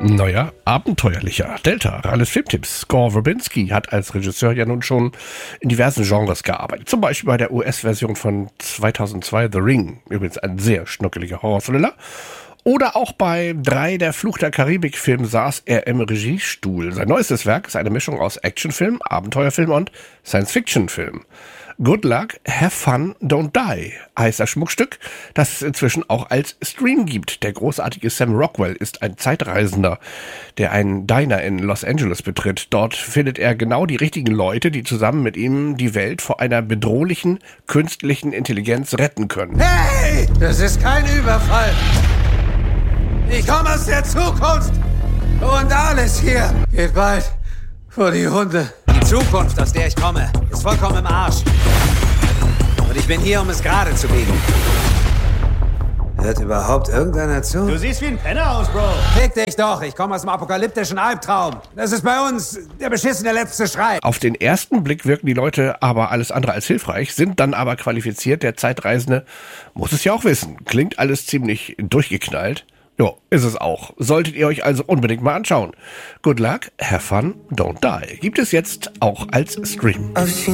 Neuer, abenteuerlicher. Delta, alles Filmtipps. Gore Verbinski hat als Regisseur ja nun schon in diversen Genres gearbeitet. Zum Beispiel bei der US-Version von 2002 The Ring. Übrigens ein sehr schnuckeliger Horror-Thriller. Oder auch bei 3 der Fluch der Karibik-Film saß er im Regiestuhl. Sein neuestes Werk ist eine Mischung aus Actionfilm, Abenteuerfilm und Science-Fiction-Film. Good Luck, Have Fun, Don't Die heißt das Schmuckstück, das es inzwischen auch als Stream gibt. Der großartige Sam Rockwell ist ein Zeitreisender, der einen Diner in Los Angeles betritt. Dort findet er genau die richtigen Leute, die zusammen mit ihm die Welt vor einer bedrohlichen künstlichen Intelligenz retten können. Hey, das ist kein Überfall. Ich komme aus der Zukunft und alles hier geht bald vor die Hunde. Die Zukunft, aus der ich komme, ist vollkommen im Arsch. Und ich bin hier, um es gerade zu biegen. Hört überhaupt irgendeiner zu? Du siehst wie ein Penner aus, Bro. Fick dich doch, ich komme aus dem apokalyptischen Albtraum. Das ist bei uns der beschissene letzte Schrei. Auf den ersten Blick wirken die Leute aber alles andere als hilfreich, sind dann aber qualifiziert. Der Zeitreisende muss es ja auch wissen. Klingt alles ziemlich durchgeknallt. Ja, ist es auch. Solltet ihr euch also unbedingt mal anschauen. Good Luck, Have Fun, Don't Die. Gibt es jetzt auch als Stream.